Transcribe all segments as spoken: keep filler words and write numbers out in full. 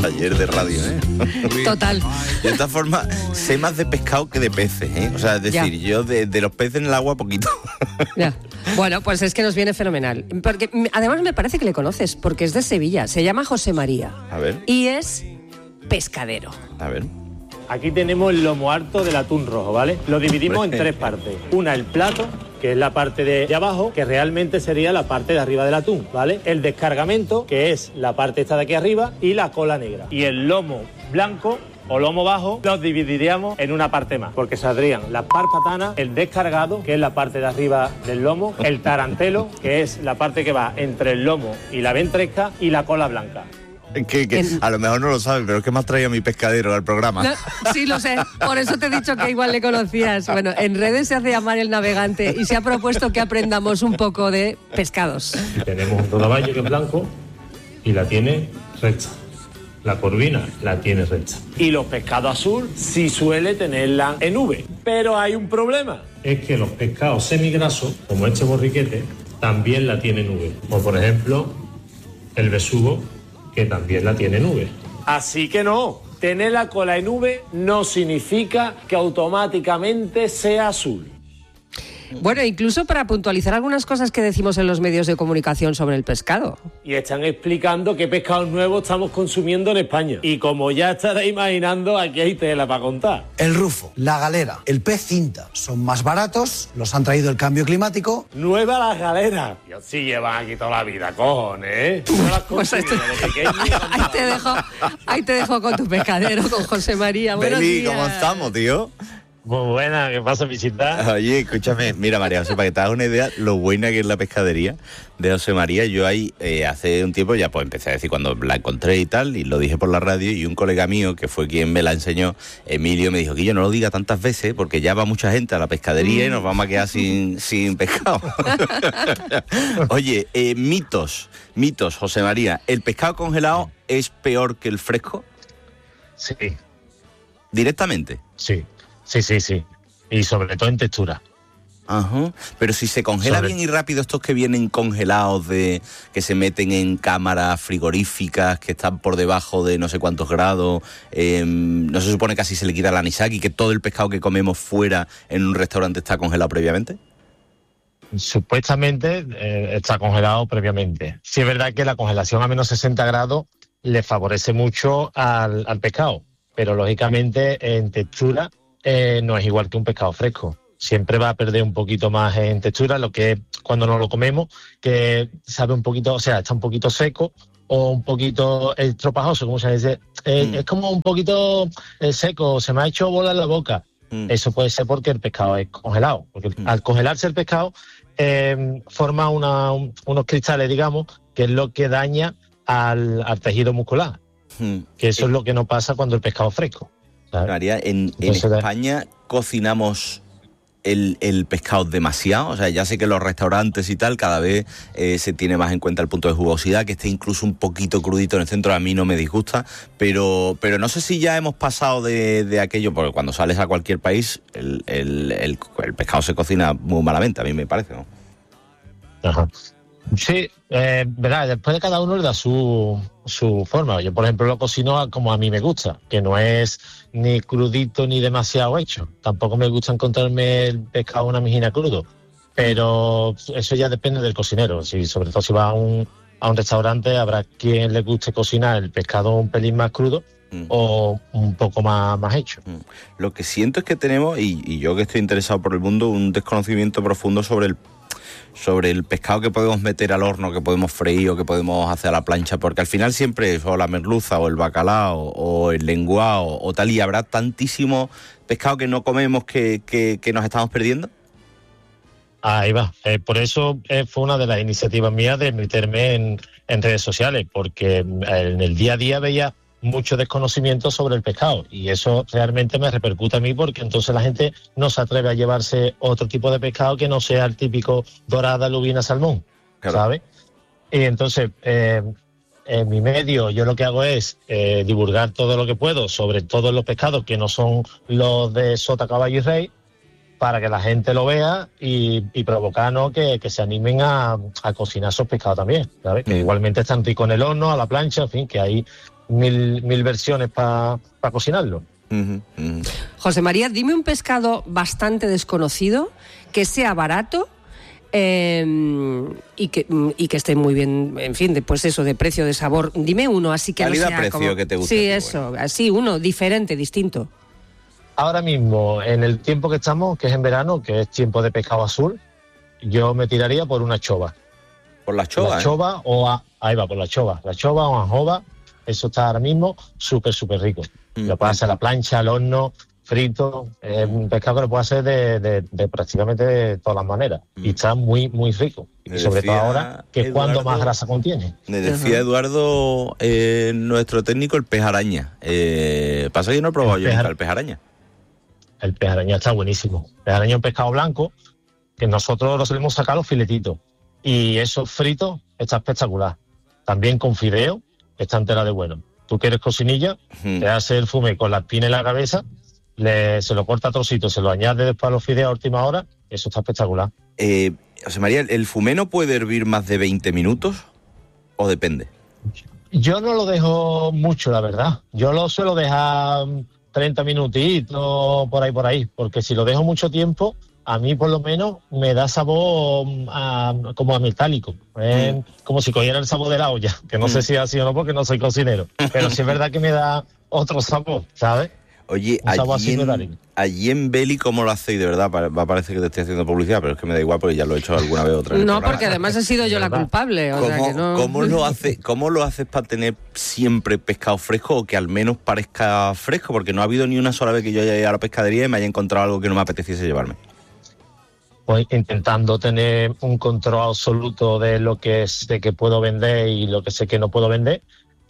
taller de radio, ¿eh? Total. De esta forma, sé más de pescado que de peces, ¿eh? O sea, es decir, ya. yo de, de los peces en el agua poquito. Ya. Bueno, pues es que nos viene fenomenal. Porque además me parece que le conoces, porque es de Sevilla. Se llama José María. A ver. Y es pescadero. A ver. Aquí tenemos el lomo harto del atún rojo, ¿vale? Lo dividimos en tres partes. Una, el plato, que es la parte de, de abajo, que realmente sería la parte de arriba del atún, ¿vale? El descargamento, que es la parte esta de aquí arriba, y la cola negra. Y el lomo blanco o lomo bajo los dividiríamos en una parte más, porque saldrían las parpatanas, el descargado, que es la parte de arriba del lomo, el tarantelo, que es la parte que va entre el lomo y la ventresca, y la cola blanca. Que, que a lo mejor no lo saben, pero es que me has traído a mi pescadero al programa. No, sí, lo sé. Por eso te he dicho que igual le conocías. Bueno, en redes se hace llamar el navegante y se ha propuesto que aprendamos un poco de pescados. Tenemos un rodaballo que es blanco y la tiene recta. La corvina la tiene recta. Y los pescados azul sí suele tenerla en V. Pero hay un problema. Es que los pescados semigrasos, como este borriquete, también la tienen V. Como por ejemplo, el besugo, que también la tiene en V. Así que no, tener la cola en V no significa que automáticamente sea azul. Bueno, incluso para puntualizar algunas cosas que decimos en los medios de comunicación sobre el pescado. Y están explicando qué pescados nuevos estamos consumiendo en España. Y como ya estaréis imaginando, aquí hay tela para contar. El rufo, la galera, el pez cinta son más baratos, los han traído el cambio climático. Nueva las galeras. Dios, sí llevan aquí toda la vida, cojones, ¿eh? No las pues este... ahí, te dejo, ahí te dejo con tu pescadero, con José María. Buenos Beli, días. ¿cómo estamos, tío? Muy buena, ¿qué pasa, visita? Oye, escúchame, mira, María José, para que te hagas una idea lo buena que es la pescadería de José María. Yo ahí eh, hace un tiempo ya pues empecé a decir cuando la encontré y tal, y lo dije por la radio, y un colega mío, que fue quien me la enseñó, Emilio, me dijo que yo no lo diga tantas veces porque ya va mucha gente a la pescadería y nos vamos a quedar sin, sin pescado. Oye, eh, mitos, mitos, José María, ¿el pescado congelado es peor que el fresco? Sí. ¿Directamente? Sí. Sí, sí, sí. Y sobre todo en textura. Ajá. Pero si se congela sobre... bien y rápido estos que vienen congelados, de que se meten en cámaras frigoríficas, que están por debajo de no sé cuántos grados, eh, ¿no se supone que así se le quita el anisaki, que todo el pescado que comemos fuera en un restaurante está congelado previamente? Supuestamente eh, está congelado previamente. Sí es verdad que la congelación a menos sesenta grados le favorece mucho al, al pescado, pero lógicamente en textura Eh, no es igual que un pescado fresco. Siempre va a perder un poquito más en textura, lo que es cuando nos lo comemos, que sabe un poquito, o sea, está un poquito seco o un poquito estropajoso, como se dice. Eh, mm. Es como un poquito eh, seco, se me ha hecho bola en la boca. Mm. Eso puede ser porque el pescado es congelado. Porque mm. al congelarse el pescado, eh, forma una, un, unos cristales, digamos, que es lo que daña al, al tejido muscular. Mm. Que eso eh. es lo que no pasa cuando el pescado es fresco. María, en, en España cocinamos el, el pescado demasiado, o sea, ya sé que en los restaurantes y tal cada vez eh, se tiene más en cuenta el punto de jugosidad, que esté incluso un poquito crudito en el centro, a mí no me disgusta, pero, pero no sé si ya hemos pasado de, de aquello, porque cuando sales a cualquier país el, el, el, el pescado se cocina muy malamente, a mí me parece, ¿no? Ajá. Sí, eh, verdad, después de cada uno le da su, su forma. Yo, por ejemplo, lo cocino como a mí me gusta, que no es ni crudito ni demasiado hecho. Tampoco me gusta encontrarme el pescado una mijina crudo, pero eso ya depende del cocinero. Si, sobre todo si va a un, a un restaurante, habrá quien le guste cocinar el pescado un pelín más crudo mm. o un poco más, más hecho. Mm. Lo que siento es que tenemos, y, y yo que estoy interesado por el mundo, un desconocimiento profundo sobre el sobre el pescado que podemos meter al horno, que podemos freír o que podemos hacer a la plancha, porque al final siempre es o la merluza o el bacalao o el lenguado o tal, y habrá tantísimo pescado que no comemos que, que, que nos estamos perdiendo. Ahí va, eh, por eso eh, fue una de las iniciativas mías de meterme en, en redes sociales, porque en el día a día veía mucho desconocimiento sobre el pescado y eso realmente me repercute a mí, porque entonces la gente no se atreve a llevarse otro tipo de pescado que no sea el típico dorada, lubina, salmón, claro. ¿Sabes? Y entonces eh, en mi medio yo lo que hago es eh, divulgar todo lo que puedo sobre todos los pescados que no son los de sota, caballo y rey, para que la gente lo vea y, y provocar, ¿no?, que, que se animen a, a cocinar esos pescados también, ¿sabes? Mm. Que igualmente están ricos en el horno, a la plancha, en fin, que hay mil, mil versiones para pa cocinarlo. Uh-huh, uh-huh. José María, dime un pescado bastante desconocido, que sea barato eh, y, que, y que esté muy bien, en fin, de, pues eso, de precio, de sabor. Dime uno, así que calidad, no sea precio como... que te guste. Sí, eso, bueno. Así, uno diferente, distinto. Ahora mismo, en el tiempo que estamos, que es en verano, que es tiempo de pescado azul, yo me tiraría por una chova. Por la chova, La ¿eh? chova o a, ahí va, por la chova. La chova o anjova, eso está ahora mismo súper, súper rico. Mm. Lo puedes hacer a la plancha, al horno, frito. Es un pescado que lo puedes hacer de, de, de prácticamente de todas las maneras. Mm. Y está muy, muy rico. Me y sobre decía todo ahora, que es Eduardo, cuando más grasa contiene. Me decía uh-huh. Eduardo, eh, nuestro técnico, el pez araña. Eh, pasa que yo no he probado el yo nunca el pez araña. El pez araña está buenísimo. El pez araña es un pescado blanco que nosotros lo solemos sacar los filetitos. Y eso frito está espectacular. También con fideo está entera de bueno. Tú quieres cocinilla, uh-huh. te hace el fume con la espina en la cabeza, le, se lo corta a trocitos, se lo añade después a los fideos a última hora, eso está espectacular. Eh, José María, ¿el fumé no puede hervir más de veinte minutos? ¿O depende? Yo no lo dejo mucho, la verdad. Yo lo suelo dejar treinta minutitos, por ahí, por ahí, porque si lo dejo mucho tiempo, a mí por lo menos me da sabor a, como a metálico, eh, mm. como si cogiera el sabor de la olla, que no mm. sé si es así o no porque no soy cocinero, pero sí es verdad que me da otro sabor, ¿sabes? Oye, allí en, allí en Beli, ¿cómo lo hacéis? De verdad, va a parecer que te estoy haciendo publicidad, pero es que me da igual porque ya lo he hecho alguna vez otra vez. No, porque además he sido yo la culpable. O ¿Cómo, sea que no... ¿cómo, lo hace, ¿Cómo lo haces para tener siempre pescado fresco o que al menos parezca fresco? Porque no ha habido ni una sola vez que yo haya ido a la pescadería y me haya encontrado algo que no me apeteciese llevarme. Pues intentando tener un control absoluto de lo que sé que puedo vender y lo que sé que no puedo vender.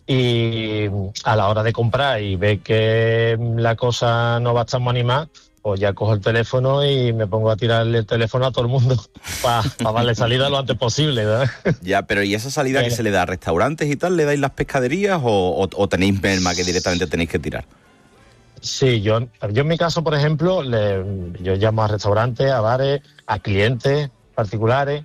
Y a la hora de comprar y ver que la cosa no va a estar muy animada, pues ya cojo el teléfono y me pongo a tirarle el teléfono a todo el mundo para pa darle salida lo antes posible, ¿verdad? Ya, pero ¿y esa salida que se le da a restaurantes y tal? ¿Le dais las pescaderías o, o, o tenéis merma que directamente tenéis que tirar? Sí, yo, yo en mi caso, por ejemplo, le, yo llamo a restaurantes, a bares, a clientes particulares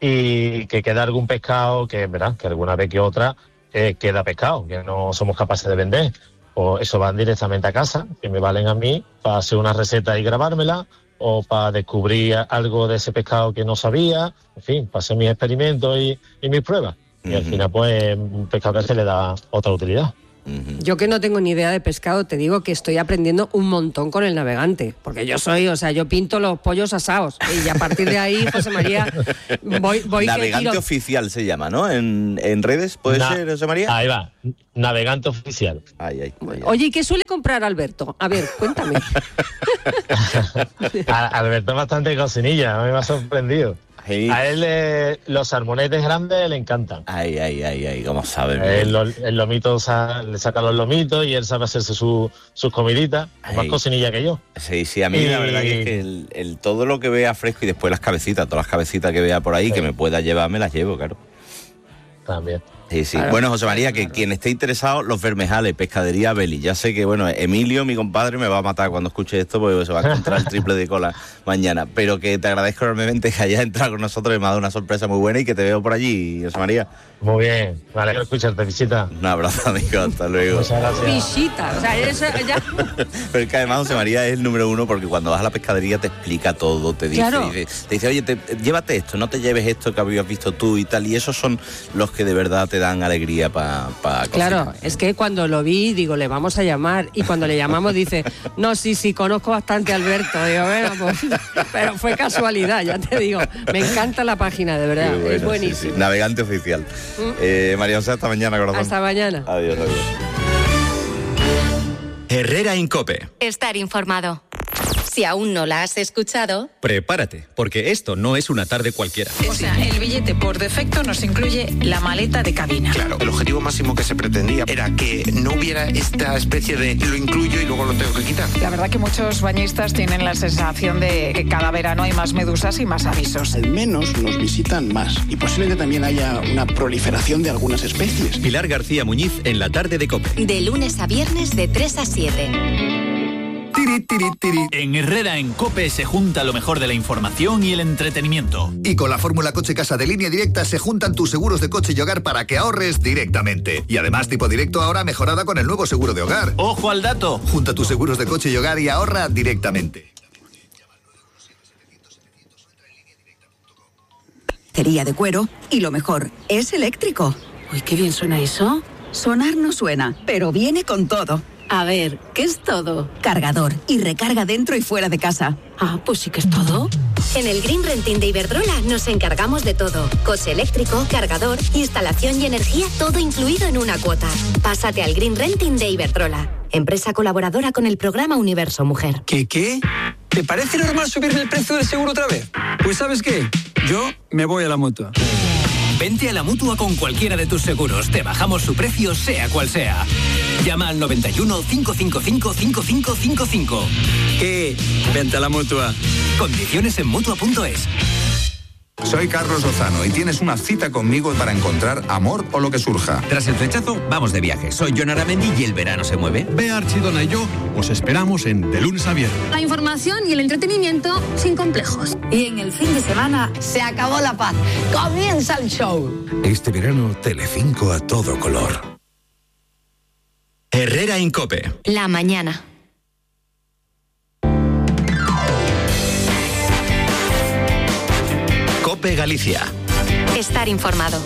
y que queda algún pescado que, ¿verdad? Que alguna vez que otra eh, queda pescado, que no somos capaces de vender. O eso van directamente a casa, que me valen a mí para hacer una receta y grabármela, o para descubrir algo de ese pescado que no sabía, en fin, para hacer mis experimentos y, y mis pruebas. Uh-huh. Y al final, pues, un pescado que se le da otra utilidad. Yo que no tengo ni idea de pescado, te digo que estoy aprendiendo un montón con el navegante, porque yo soy, o sea, yo pinto los pollos asados y a partir de ahí, José María, voy, voy Navegante que tiro... oficial se llama, ¿no? En, en redes, ¿puede Na- ser, José María? Ahí va, navegante oficial. Ay, ay, ay, ay. Oye, ¿y qué suele comprar Alberto? A ver, cuéntame. Alberto es bastante cocinilla, a mí me ha sorprendido. Sí. A él eh, los salmonetes grandes le encantan. Ay, ay, ay, ay, ¿cómo saben? El, el lomito sa, le saca los lomitos y él sabe hacerse su, sus comiditas. Es más cocinilla que yo. Sí, sí, a mí y... la verdad que es que el, el, todo lo que vea fresco y después las cabecitas, todas las cabecitas que vea por ahí, sí. que me pueda llevar, me las llevo, claro. También. Sí, sí. Claro. Bueno, José María, que quien esté interesado, Los Bermejales, Pescadería Beli. Ya sé que, bueno, Emilio, mi compadre, me va a matar cuando escuche esto porque se va a encontrar el triple de cola mañana. Pero que te agradezco enormemente que hayas entrado con nosotros y me ha dado una sorpresa muy buena y que te veo por allí, José María. Muy bien, me alegro de escucharte, visita. Un abrazo, amigo, hasta luego. Muchas gracias. Visita, o sea, eso ya... Pero es que además José María es el número uno porque cuando vas a la pescadería te explica todo, te dice, claro. dice te dice, oye, te, llévate esto, no te lleves esto que habías visto tú y tal. Y esos son los que de verdad te dan alegría para pa Claro, cocinar. es que cuando lo vi, digo, le vamos a llamar. Y cuando le llamamos dice, no, sí, sí, conozco bastante a Alberto. Digo, bueno, pues, pero fue casualidad, ya te digo. Me encanta la página, de verdad, bueno, es buenísimo. Sí, sí. Navegante oficial. ¿Mm? Eh, María José, hasta mañana, corazón. Hasta mañana. Adiós, adiós. Herrera Incope. Estar informado. Si aún no la has escuchado, prepárate, porque esto no es una tarde cualquiera. O sea, el billete por defecto nos incluye la maleta de cabina. Claro, el objetivo máximo que se pretendía era que no hubiera esta especie de lo incluyo y luego lo tengo que quitar. La verdad que muchos bañistas tienen la sensación de que cada verano hay más medusas y más avisos. Al menos nos visitan más y posiblemente también haya una proliferación de algunas especies. Pilar García Muñiz en la tarde de COPE. De lunes a viernes de tres a siete. Tiri, tiri, tiri. En Herrera en COPE se junta lo mejor de la información y el entretenimiento. Y con la fórmula Coche Casa de Línea Directa se juntan tus seguros de coche y hogar para que ahorres directamente. Y además tipo directo ahora mejorada con el nuevo seguro de hogar. ¡Ojo al dato! Junta tus seguros de coche y hogar y ahorra directamente. Cería de cuero y lo mejor, es eléctrico. Uy, qué bien suena eso. Sonar no suena, pero viene con todo. A ver, ¿qué es todo? Cargador y recarga dentro y fuera de casa. Ah, pues sí que es todo. En el Green Renting de Iberdrola nos encargamos de todo. Coche eléctrico, cargador, instalación y energía, todo incluido en una cuota. Pásate al Green Renting de Iberdrola, empresa colaboradora con el programa Universo Mujer. ¿Qué, qué? ¿Te parece normal subirme el precio del seguro otra vez? Pues ¿sabes qué? Yo me voy a la Mutua. Vente a la Mutua con cualquiera de tus seguros. Te bajamos su precio, sea cual sea. Llama al noventa y uno, cinco cinco cinco, cinco cinco cinco cinco. ¿Qué? Vente a la Mutua. Condiciones en Mutua punto es. Soy Carlos Lozano y tienes una cita conmigo para encontrar amor o lo que surja. Tras el flechazo, vamos de viaje. Soy Jon Aramendi y el verano se mueve. Bea Archidona y yo os esperamos en De Lunes a Viernes. La información y el entretenimiento sin complejos. Y en el fin de semana se acabó la paz. Comienza el show. Este verano, Telecinco a todo color. Herrera en COPE. La mañana. COPE Galicia. Estar informado.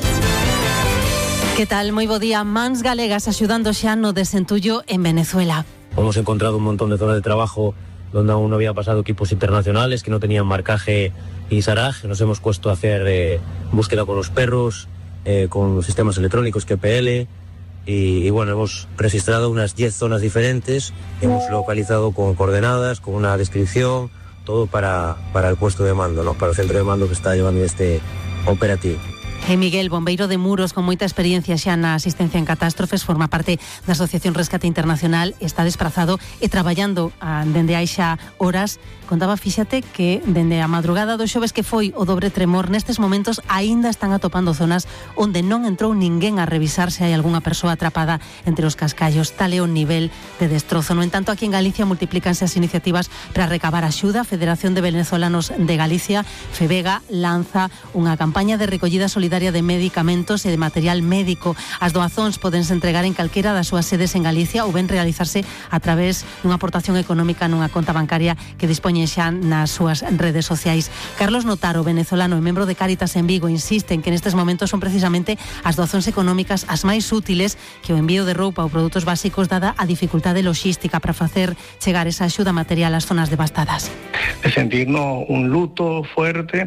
Que tal? Moi bo día. Mans Galegas axudando xa no desentullo en Venezuela. Hemos encontrado un montón de zonas de trabajo donde aún no había pasado equipos internacionales que no tenían marcaje y SARAG. Nos hemos puesto a hacer eh, búsqueda con los perros, eh, con los sistemas electrónicos Q P L y, y bueno, hemos registrado unas diez zonas diferentes. Hemos localizado con coordenadas, con una descripción, todo para, para el puesto de mando, ¿no? Para el centro de mando que está llevando este operativo. E Miguel, bombeiro de Muros con moita experiencia xa na asistencia en catástrofes, forma parte da Asociación Rescate Internacional, está desprazado e traballando ah, dende hai xa horas. Contaba, fíxate, que dende a madrugada do xoves que foi o dobre tremor, nestes momentos aínda están atopando zonas onde non entrou ninguén a revisar se hai algunha persoa atrapada entre os cascallos. Tal é o nivel de destrozo. No entanto, aquí en Galicia multiplícanse as iniciativas para recabar axuda. Federación de Venezolanos de Galicia, FEVEGA, lanza unha campaña de recollida solidaria de medicamentos e de material médico. As doazóns podense entregar en calquera das súas sedes en Galicia ou ben realizarse a través dunha aportación económica nunha conta bancaria que dispoñen xa nas súas redes sociais. Carlos Notaro, venezolano e membro de Cáritas en Vigo, insiste en que nestes momentos son precisamente as doazóns económicas as máis útiles que o envío de roupa ou produtos básicos, dada a dificultade logística para facer chegar esa axuda material ás zonas devastadas. De sentirnos un luto fuerte,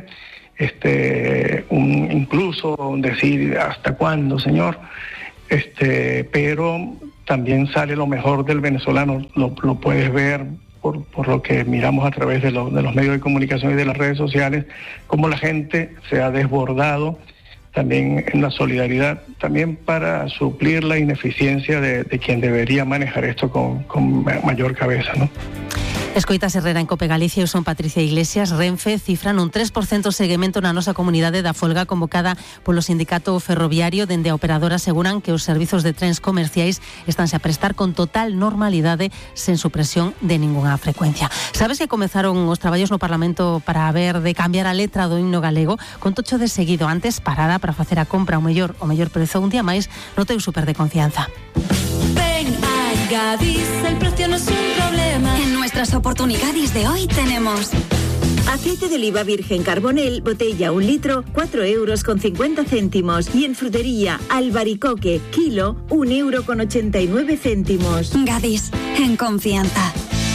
este un, incluso decir hasta cuándo, señor, este pero también sale lo mejor del venezolano. Lo, lo puedes ver por, por lo que miramos a través de, lo, de los medios de comunicación y de las redes sociales, cómo la gente se ha desbordado también en la solidaridad, también para suplir la ineficiencia de, de quien debería manejar esto con, con mayor cabeza, ¿no? Escoitas Herrera en COPE Galicia. Eu son Patricia Iglesias. Renfe cifran un tres por ciento seguimento na nosa comunidade da folga convocada polo sindicato ferroviario. Dende a operadora aseguran que os servizos de trens comerciais estanse a prestar con total normalidade, sen supresión de ningunha frecuencia. Sabes que comezaron os traballos no Parlamento para ver de cambiar a letra do himno galego? Con tocho de seguido, antes parada para facer a compra o mellor o mellor prezo un día máis no teu super de confianza. Ven a Gadis, el precio no es un problema. En nuestras oportunidades de hoy tenemos aceite de oliva virgen Carbonel, botella un litro, cuatro euros con cincuenta céntimos. Y en frutería, albaricoque, kilo, un euro con ochenta y nueve céntimos. Gadis, en confianza.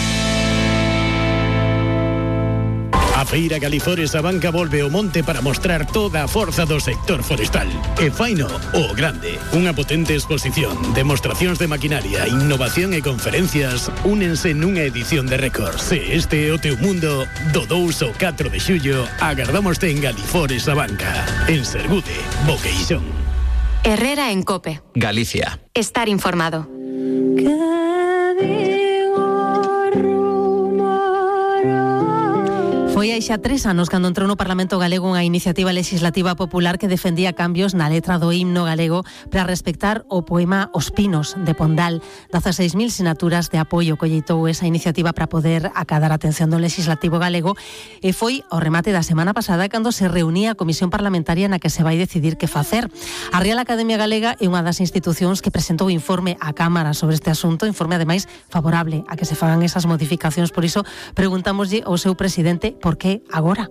A Feira Galifores a Banca volve ao monte para mostrar toda a forza do sector forestal. E faino o grande. Unha potente exposición, demostracións de maquinaria, innovación e conferencias únense nunha edición de récord. Se este é o teu mundo, do dous ao catro de xullo, agardámoste en Galifores a Banca. En Sergude, Boqueixón. Herrera en COPE. Galicia. Estar informado. Foi hai xa tres anos cando entrou no Parlamento galego unha iniciativa legislativa popular que defendía cambios na letra do himno galego para respectar o poema Os Pinos de Pondal. dezaseis mil sinaturas de apoio colleitou esa iniciativa para poder acadar a atención do legislativo galego e foi ao remate da semana pasada cando se reunía a comisión parlamentaria na que se vai decidir que facer. A Real Academia Galega é unha das institucións que presentou informe á Cámara sobre este asunto, informe ademais favorable a que se fagan esas modificacións. Por iso preguntámoslle ao seu presidente por que agora.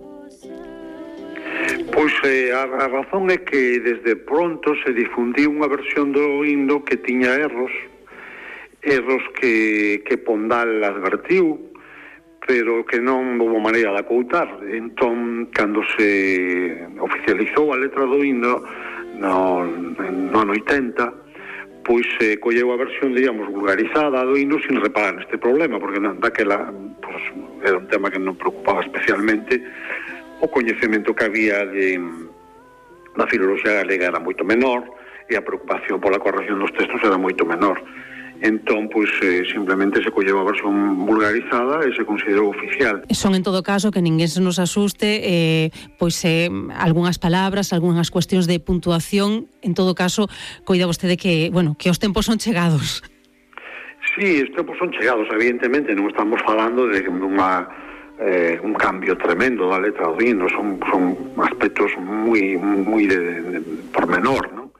Pois eh, a, a razón é que desde pronto se difundiu unha versión do himno que tiña erros, erros que, que Pondal advertiu, pero que non houve maneira de acoutar. Entón, cando se oficializou a letra do himno no, no ano oitenta, pois se eh, colleu a versión, digamos, vulgarizada do himno sin reparar neste problema, porque daquela pois, era un tema que non preocupaba especialmente. O coñecemento que había de, da filoloxía galega era moito menor e a preocupación pola corrección dos textos era moito menor. Entón, pois, eh, simplemente se colleu a versión vulgarizada e se considerou oficial. Son, en todo caso, que ninguén se nos asuste, eh, pois, eh, algunhas palabras, algunhas cuestións de puntuación, en todo caso, coida vostede que, bueno, que os tempos son chegados. Sí, os tempos son chegados, evidentemente, non estamos falando de unha, eh, un cambio tremendo da letra do himno, son, son aspectos moi, moi de, de, de pormenor, non?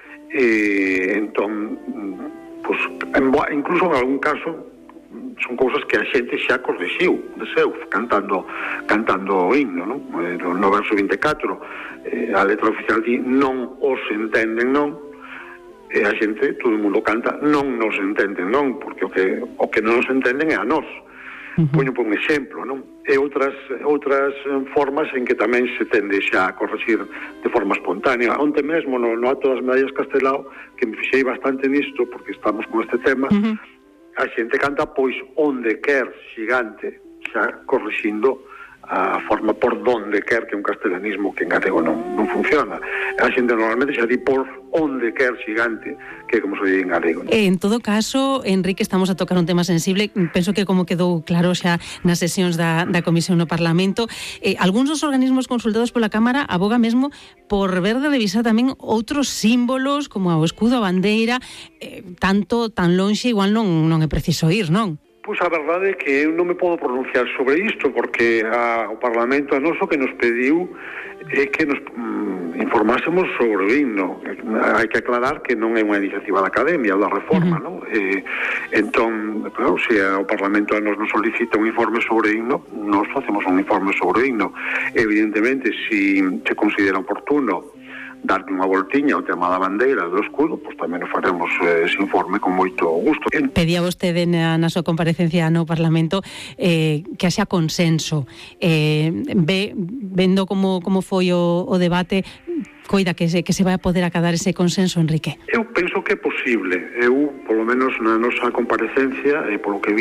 E, entón, pues, incluso en algún caso son cousas que a xente xa corrixiu de seu, cantando cantando o himno, non? No verso vinte e catro eh, a letra oficial di non os entenden, non? E a xente, todo o mundo canta non nos entenden, non? Porque o que, o que non nos entenden é a nós. Uh-huh. Poño por un exemplo, non? E outras outras formas en que tamén se tende xa a corregir de forma espontánea. Onte mesmo no, no acto das medallas Castelao, que me fixei bastante nisto porque estamos con este tema, uh-huh. A xente canta pois onde quer xigante, xa corrixindo a forma por donde quer, que é un castelanismo que en galego non, non funciona. A xente normalmente xa di por onde quer xigante, que é como se di en galego. En todo caso, Enrique, estamos a tocar un tema sensible. Penso que como quedou claro xa nas sesións da, da Comisión no Parlamento, eh, algúns dos organismos consultados pola Cámara aboga mesmo por ver de revisar tamén outros símbolos como o escudo, a bandeira, eh, tanto tan lonxe igual non, non é preciso ir, non? Pois a verdade é que eu non me podo pronunciar sobre isto, porque a, o Parlamento a noso que nos pediu é que nos mm, informásemos sobre o himno. Hai que aclarar que non é unha iniciativa da Academia ou da Reforma, uh-huh. non? E, entón, claro, se o Parlamento a nos nos solicita un informe sobre o himno, nos facemos un informe sobre o himno. Evidentemente, se si se considera oportuno darle unha voltiña ao tema da bandeira do escudo, pois tamén faremos eh, ese informe con moito gusto. Pedía vostede na, na súa comparecencia no Parlamento eh, que haxa consenso. Eh, ve, vendo como, como foi o, o debate, coida que se, que se vai a poder acadar ese consenso, Enrique? Eu penso que é posible. Eu, polo menos na nosa comparecencia, e polo que vi